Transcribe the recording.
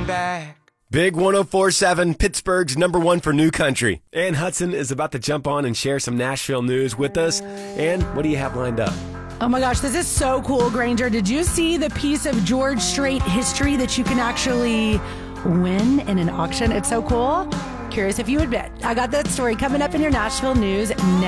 back. Big 104.7, Pittsburgh's #1 for new country. Ann Hudson is about to jump on and share some Nashville news with us. Ann, what do you have lined up? Oh my gosh, this is so cool, Granger. Did you see the piece of George Strait history that you can actually win in an auction? It's so cool. Curious if you would bet. I got that story coming up in your Nashville news next.